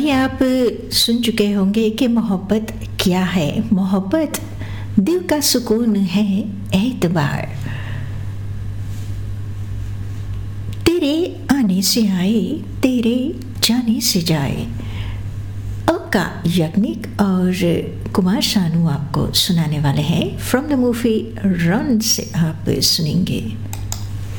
अभी आप सुन चुके होंगे कि मोहब्बत क्या है। मोहब्बत दिल का सुकून है, एतबार तेरे आने से आए, तेरे जाने से जाए। अलका याग्निक और कुमार शानू आपको सुनाने वाले हैं। फ्रॉम द मूवी रन से आप सुनेंगे।